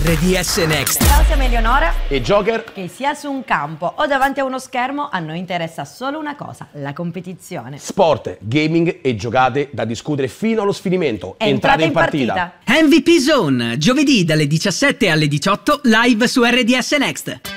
RDS Next. Ciao, siamo Eleonora e Joker. Che sia su un campo o davanti a uno schermo, a noi interessa solo una cosa: la competizione. Sport, gaming e giocate da discutere fino allo sfinimento. Entrate in partita. MVP Zone, giovedì dalle 17 alle 18 live su RDS Next.